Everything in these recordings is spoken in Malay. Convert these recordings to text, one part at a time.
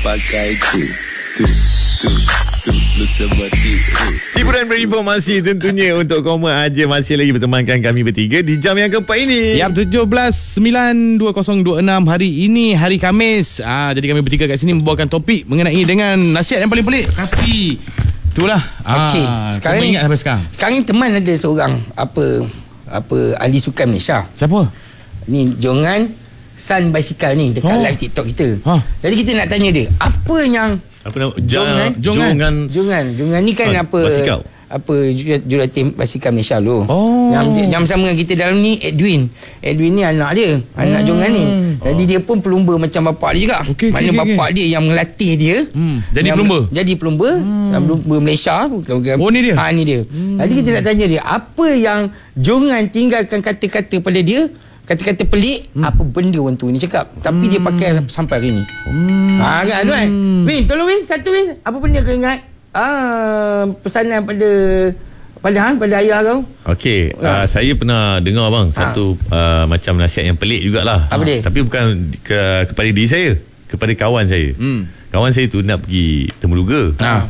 pakai tu bersama hiburan berinformasi tentunya untuk kaum aja masih lagi bertemankan kami bertiga di jam yang keempat ini. Yap, 17/9/2026 hari ini hari Khamis. Jadi kami bertiga kat sini membawakan topik mengenai dengan nasihat yang paling pelik. Tapi itulah. Okey, sekarang ingat sampai sekarang. Sekarang ni teman ada seorang apa ahli sukan Malaysia. Siapa? Ni Jongan Sun Bicycle ni dekat live TikTok kita. Jadi kita nak tanya dia, apa yang apa nama? Jongan ni kan basikal. apa jurulatih basikal Malaysia tu. Yang bersama dengan kita dalam ni Edwin ni anak dia, anak Jongan ni. Jadi dia pun pelumba macam bapak dia juga. Bapak dia yang melatih dia jadi pelumba pelumba Malaysia. Ni dia. Ni dia. Jadi kita nak tanya dia, apa yang Jongan tinggalkan kata-kata pada dia, kata-kata pelik, apa benda orang tu ni cakap, tapi dia pakai sampai hari ni. Kan tu kan. Win, tolong Win, satu Win, apa benda kau ingat pesanan pada ayah kau? Okey, saya pernah dengar bang satu macam nasihat yang pelik jugalah. Apa dia? Tapi bukan kepada diri saya, kepada kawan saya. Kawan saya tu nak pergi Temuduga.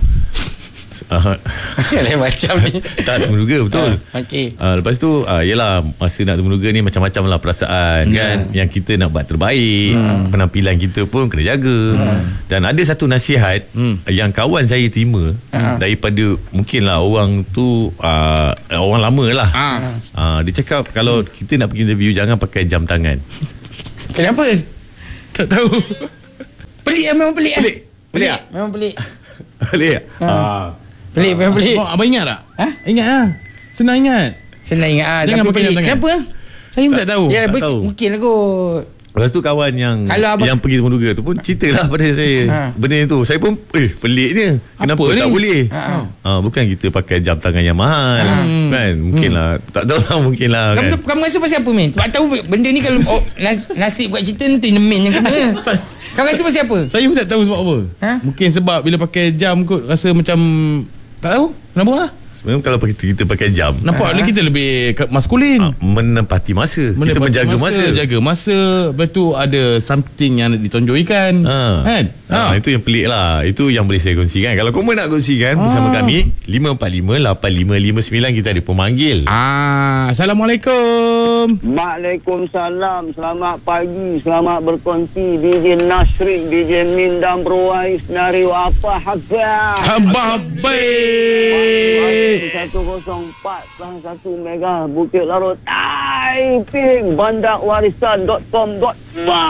Lain macam ni. Tak Temuduga betul. Okey. Lepas tu yelah, masa nak Temuduga ni macam-macam lah perasaan kan. Yang kita nak buat terbaik, penampilan kita pun kena jaga. Dan ada satu nasihat yang kawan saya terima daripada mungkinlah orang tu orang lama lah. Dia cakap kalau kita nak pergi interview jangan pakai jam tangan. Kenapa? Tak tahu. Pelik memang pelik. Pelik tak? Memang pelik. Pelik tak? Pelik memang pelik. Abang ingat tak? Ingat lah. Senang ingat. Jangan pakai pelik. Kenapa? Saya pun tak tahu. Ya, tak tahu. mungkin kot. Lepas tu kawan yang pergi Temuduga tu pun ceritalah pada saya benda tu. Saya pun peliknya. Kenapa tak boleh? Bukan kita pakai jam tangan yang mahal kan? Mungkinlah tak tahu lah, mungkinlah kan. Kamu rasa pasal apa Min? Sebab tahu benda ni kalau nasib buat cerita nanti Min yang kena. Kau rasa pasal apa? Saya pun tak tahu sebab apa. Mungkin sebab bila pakai jam kot rasa macam tak tahu kenapa lah. Sebenarnya kalau kita pakai jam, nampak kita lebih maskulin. Menempati masa. Kita menjaga masa. Jaga masa. Lepas tu ada something yang nak ditonjolkan. Kan? Itu yang pelik lah. Itu yang boleh saya kongsikan. Kalau korang nak kongsikan bersama kami 545-8559, kita ada pemanggil. Assalamualaikum. Waalaikumsalam. Selamat pagi. Selamat berkongsi. DJ Nasrik, DJ Min dan Bro Ais dari apa khabar? Abah baik. 104.1 Mega Bukit Larut Taiping bandarwarisan.com. Wah.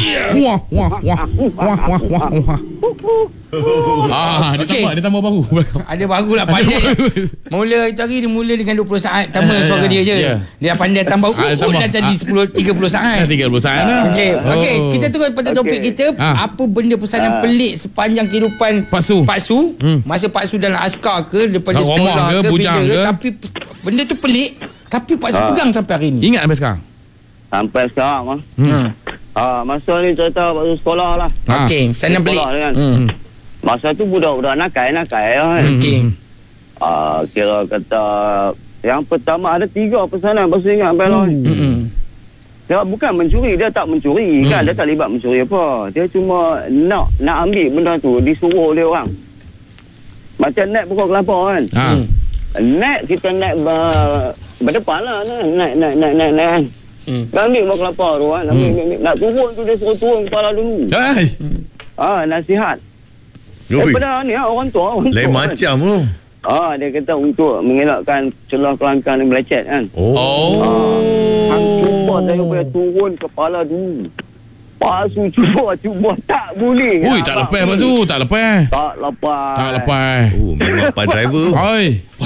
Dia tambah baru. Ada baru lah, pandai. Mula itu hari dia mula dengan 20 saat tambah suara dia je. Dia pandai tambah dah tadi 30 saat. 30 saat lah. Okey, kita tunggu pada topik kita. Apa benda pesanan pelik sepanjang kehidupan Pak Su? Masa Pak Su dalam askar ke, daripada sekolah ke, bujang ke, tapi benda tu pelik, tapi Pak Su pegang sampai hari ni. Ingat sampai sekarang? Sampai sekarang masa ni cerita waktu sekolah lah. Okey, pesanan pelik kan. Masa tu budak-budak nakal kan. Kira kata yang pertama ada 3 pesanan pasal ingat sampai lah. Dia bukan mencuri, dia tak mencuri kan, dia tak libat mencuri apa. Dia cuma nak ambil benda tu, disuruh oleh orang. Macam naik pokok kelapa kan. Naik, kita naik berdepan lah. Naik. Ambil pokok kelapa tu kan. Nak turun tu dia suruh turun kepala dulu. Nasihat. Daripada ni orang tua. Lain macam tu. Dia kata untuk mengelakkan celah kelangkaan yang melecet kan. Hang cuba saya boleh turun kepala dulu. Pak Su cuba tak boleh. Ui, tak lepas Pak Su, tak lepas. Memang pak driver. Oi.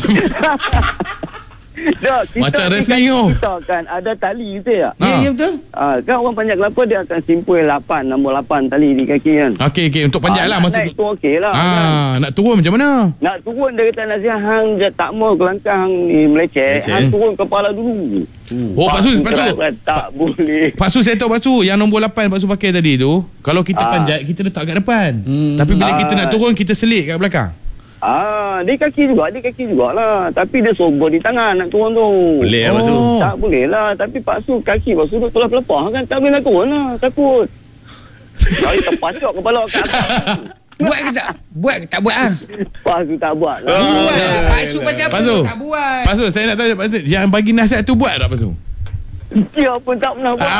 Macam wrestling tu. Kita kan ada tali tu ya. Ya betul. Kan orang panjat kelapa dia akan simpul 8, nombor 8 tali di kaki kan. Okey untuk panjat lah masa naik tu okey lah. Nak turun macam mana? Nak turun dia kata nasihat hang dia tak mau kelangkang ni melecet. Hang turun kepala dulu. Pak Su tak boleh. Pak Su saya tahu Pak Su yang nombor 8 Pak Su pakai tadi tu, kalau kita panjat kita letak kat depan. Tapi bila kita nak turun kita selit kat belakang. Dia kaki jugalah. Tapi dia sobor di tangan nak turun tu. Boleh Pak Su? Tak boleh lah. Tapi Pak Su, kaki Pak Su duduk telah pelepah kan. Tak boleh nak turun lah. Takut. Kali terpacok kepala kat atas. Buat ke tak? Buat ke tak buat ah? Pas tu tak buat lah. Buat. Pak Su pasal apa? Pak Su. Tak buat. Pak Su, saya nak tanya Pak Su, yang bagi nasihat tu buat tak Pak Su? Dia pun tak pernah buat.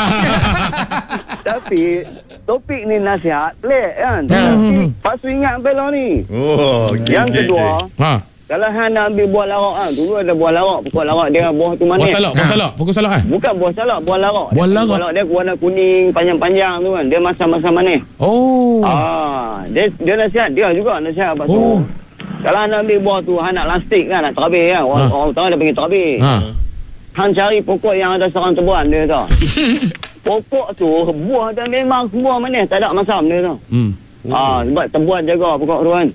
Tapi topik ni nasihat pelik kan. Tapi Pak Su ingat bela ni. Oh, okay, Yang kedua, kalau hang nak ambil buah larak kan, dulu ada buah larak, pokok larak dia buah tu manis. Buah salak, pokok salak kan? Bukan buah salak, buah larak. Buah larak. Buah larak dia warna kuning, panjang-panjang tu kan. Dia masam-masam manis. Oh. Dia nasihat, dia juga nasihat Pak Su. Kalau hang nak ambil buah tu, hang nak lastik kan, nak terabih kan. Orang utara dia panggil terabih. Hang cari pokok yang ada sarang tebuan dia tu. Pokok tu, buah dia memang semua manis, tak ada masam dia tu. Sebab tebuan jaga pokok tu kan.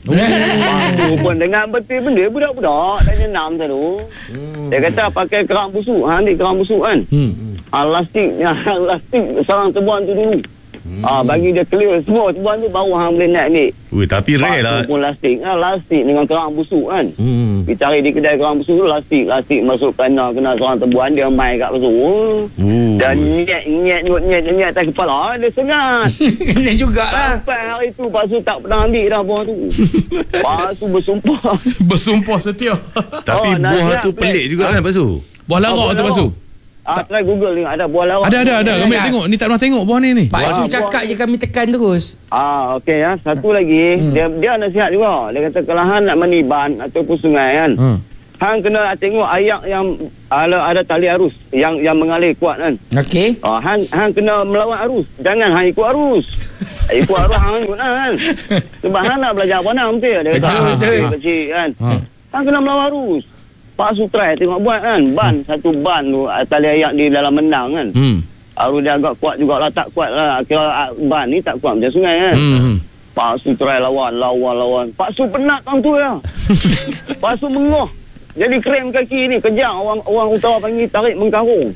Pun dengan betul benda budak-budak dah jenam tu. Dia kata pakai kerang busuk. Ambil kerang busuk kan. Lastik sarang tebuan tu dulu. Bagi dia clear semua tebuan tu baru hang boleh nak ambil. Tapi rare lah. Pun lastik dengan kerang busuk kan. Kita cari di kedai kerang busuk tu lastik masuk kena sarang tebuan dia mai kat busuk. Dan nyet atas kepala dia sengat. Kena jugalah. Sampai hari tu Pak Su tak pernah ambil dah buah tu. Pak Su bersumpah. Bersumpah setia. Tapi buah tu pelik juga kan Pak Su? Buah larak tu Pak Su? Try Google tengok ada buah larak. Ada. Kami tengok. Ni tak pernah tengok buah ni. Pak Su cakap je kami tekan terus. Okey ya. Satu lagi, dia nasihat juga. Dia kata kalau hang nak mandi ban ataupun sungai kan. Hang kena tengok ayak yang ada tali arus yang mengalir kuat kan. Okey. Hang kena melawan arus. Jangan hang ikut arus. Ikut arus hang ikut kan. Sebab hang nak belajar panam betul dia kata. Kecil kan. Hang kena melawan arus. Pak Su try tengok buat kan. Satu ban tu tali ayak di dalam mendang kan. Arus dia agak kuat jugalah, tak kuat lah. Kira ban ni tak kuat macam sungai kan. Pak Su try lawan. Pak Su penat orang tu ya. Pak Su mengoh. Jadi krem kaki ni kejang. Orang utara panggil tarik mengkarung.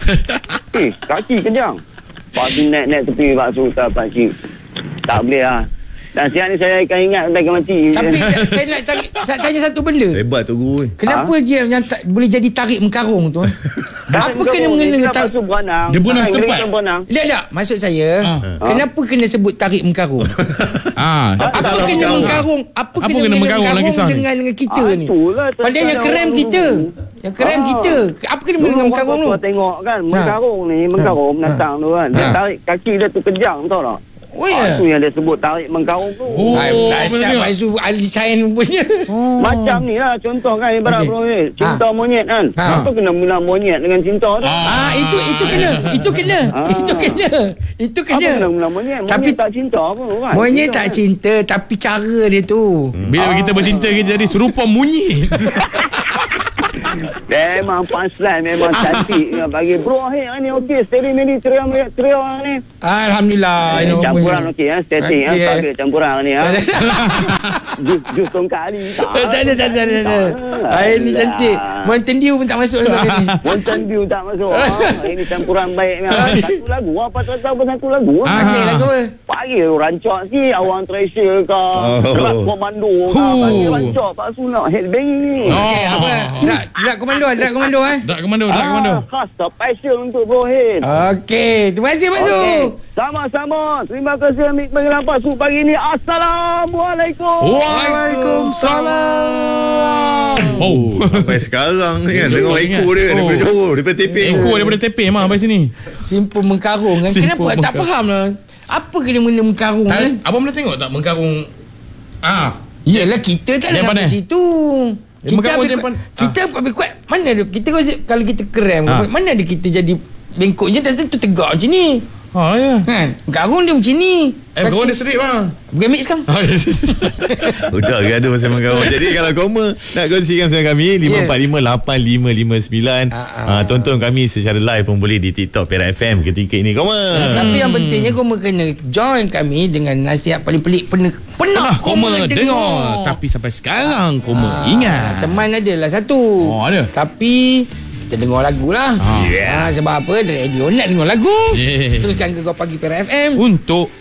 Kaki kejang. Pak Su naik tepi Pak Su tak tak boleh lah. Nasihat ni saya akan ingat sampai ke mati. Tapi saya nak tanya satu benda. Hebat tu guru. Kenapa dia yang boleh jadi tarik mengkarung tu? Apa kena mengena tarik? Dia berenang setempat. Tak. Maksud saya, kenapa kena sebut tarik mengkarung? Apa kena mengkarung? Apa kena mengkarung dengan kita ni? Padahal yang kerem kita. Yang kerem kita. Apa kena mengena mengkarung tu? Tengok kan, mengkarung datang tu kan. Dia tarik kaki dia tu kejang tahu tak? Itu yang dia sebut tarik mengkarung tu. Dahsyat Pak Su ahli sains punya. Macam ni lah contoh kan ibarat cinta monyet kan. Apa kena mula monyet dengan cinta tu? Itu kena. Apa kena mula monyet? Monyet tak cinta pun kan. Monyet tak cinta tapi cara dia tu. Bila kita bercinta kita jadi serupa monyet. Memang punchline, memang cantik. Bagi bro ni okey, steady ni trio ni. Alhamdulillah. Campuran okey steady stabil campuran ni jus tongkat ni. Tak ada. Ini cantik. Mountain Dew pun tak masuk ni. Mountain Dew tak masuk. Ini campuran baik memang. Satu lagu apa satu lagu. Panggil lagu apa? Panggil rancak sikit Awang Treasure ke Gerak Komando ke. Panggil rancak Pak Su nak headbanging ni. Okey apa? Drag komando Drag komando. Khas special untuk Bro Hin. Okey, terima kasih Pak Su. Sama-sama. Terima kasih ambil panggilan Pak Su pagi ni. Assalamualaikum. Waalaikumsalam. Sampai sekarang ni kan dengar ekor dia daripada Johor, daripada Teping. Ekor daripada Teping mah sampai sini. Simpul mengkarung kan. Kenapa tak faham lah. Apa kena benda mengkarung kan? Abang pernah tengok tak mengkarung? Yelah kita tak ada sampai situ. Kita habis kuat. Mana ada kita kalau kita krem mana ada kita jadi bengkok je dan tu tegak macam ni. Ya. Kan? Mengkarung dia macam ni. Mengkarung dia serik bang. Bergamik sekarang. Udah gaduh pasal mengkarung. Jadi kalau koma nak kongsikan bersama kami 5458599. Tonton kami secara live pun boleh di TikTok Perak FM ketika ini koma. Tapi yang pentingnya koma kena join kami dengan nasihat paling pelik. Pernah koma dengar. Tapi sampai sekarang koma ingat. Teman adalah satu. Ada. Tapi kita dengar lagu lah. Sebab apa? Radio nak dengar lagu. Teruskan ke Kau Pagi Perak FM untuk